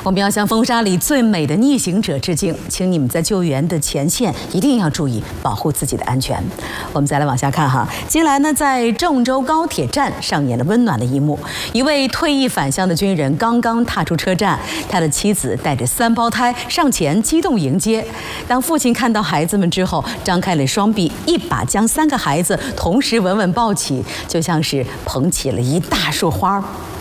我们要向风沙里最美的逆行者致敬，请你们在救援的前线一定要注意保护自己的安全。我们再来往下看哈，接下来呢，在郑州高铁站上演了温暖的一幕。一位退役返乡的军人刚刚踏出车站，他的妻子带着3胞胎上前激动迎接。当父亲看到孩子们之后，张开了双臂，一把将3个孩子同时稳稳抱起，就像是捧起了一大束花。